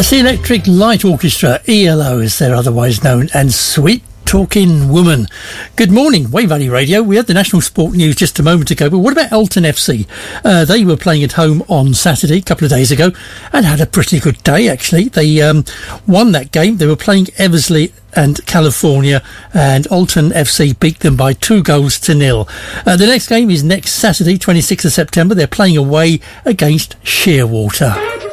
That's the Electric Light Orchestra, ELO as they're otherwise known, and Sweet Talking Woman. Good morning, Wave Valley Radio. We had the national sport news just a moment ago, but what about Elton FC? They were playing at home on Saturday, a couple of days ago, and had a pretty good day, actually. They won that game. They were playing Eversley and California, and Alton FC beat them by 2-0. The next game is next Saturday, 26th of September. They're playing away against Shearwater.